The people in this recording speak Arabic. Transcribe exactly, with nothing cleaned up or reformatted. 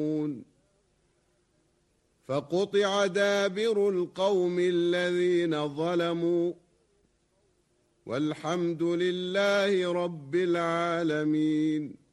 فقطع دابر القوم الذين ظلموا والحمد لله رب العالمين.